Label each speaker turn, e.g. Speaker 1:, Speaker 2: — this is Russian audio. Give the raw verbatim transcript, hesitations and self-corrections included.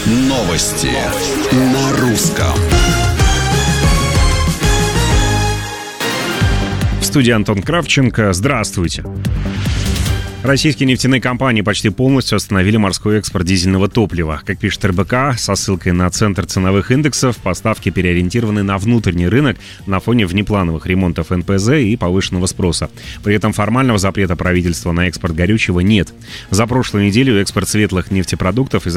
Speaker 1: Новости на русском.
Speaker 2: В студии Антон Кравченко. Здравствуйте. Российские нефтяные компании почти полностью остановили морской экспорт дизельного топлива. Как пишет эр бэ ка, со ссылкой на Центр ценовых индексов, поставки переориентированы на внутренний рынок на фоне внеплановых ремонтов эн пэ зэ и повышенного спроса. При этом формального запрета правительства на экспорт горючего нет. За прошлую неделю экспорт светлых нефтепродуктов из